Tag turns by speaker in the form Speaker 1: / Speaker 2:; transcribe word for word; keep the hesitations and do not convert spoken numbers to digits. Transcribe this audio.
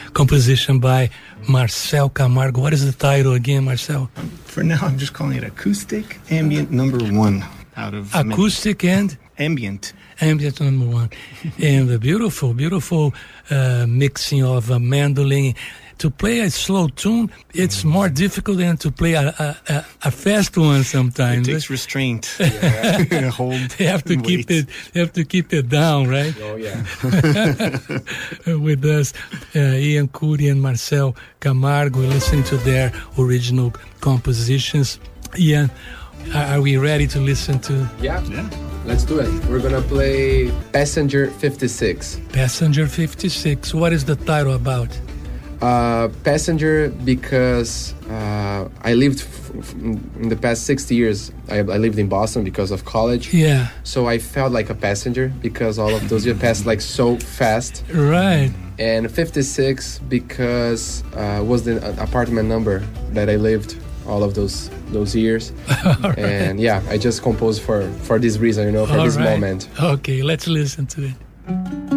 Speaker 1: composition by Marcel Camargo. What is the title again, Marcel?
Speaker 2: For now, I'm just calling it Acoustic Ambient Number One. Out of
Speaker 1: Acoustic
Speaker 2: many.
Speaker 1: and?
Speaker 2: Ambient.
Speaker 1: Ambient number one. And a beautiful, beautiful uh, mixing of a mandolin. To play a slow tune, it's more difficult than to play a, a, a fast one sometimes.
Speaker 2: It takes restraint. Yeah. Hold.
Speaker 1: They have to keep
Speaker 2: wait.
Speaker 1: it. They have to keep it down, right?
Speaker 3: Oh yeah.
Speaker 1: With us, uh, Ian Curri and Marcel Camargo, listening to their original compositions. Ian, are we ready to listen to?
Speaker 3: Yeah.
Speaker 2: Yeah.
Speaker 3: Let's do it. We're gonna play Passenger fifty-six.
Speaker 1: Passenger fifty-six. What is the title about?
Speaker 3: Uh, passenger because uh, I lived f- f- in the past sixty years. I, I lived in Boston because of college.
Speaker 1: Yeah.
Speaker 3: So I felt like a passenger because all of those years passed like so fast.
Speaker 1: Right.
Speaker 3: And fifty-six because uh, was the apartment number that I lived all of those those years.
Speaker 1: Right.
Speaker 3: And yeah, I just composed for for this reason, you know, for
Speaker 1: All
Speaker 3: this
Speaker 1: right.
Speaker 3: moment.
Speaker 1: Okay, let's listen to it.